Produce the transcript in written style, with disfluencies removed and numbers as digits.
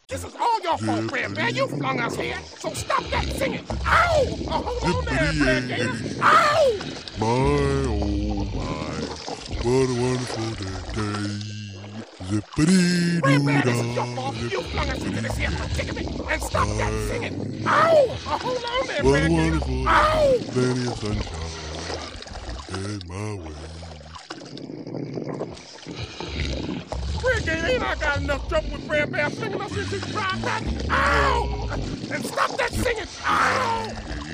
This is all your fault, Fred Bear. You flung us here, so stop that singing. Ow! Oh, hold on there, Fred Gator. Ow! My, oh my, what a wonderful day. Zippity Fred Bear, this is your fault. You flung us into this here predicament, and stop that singing. Ow! Oh, hold on there, What a Fred Gator. wonderful Ow! day. Plenty of sunshine in my way. Fred Gator, ain't I got enough trouble with Fred Bear singing us into dry back? Ow! And stop that singing. Ow!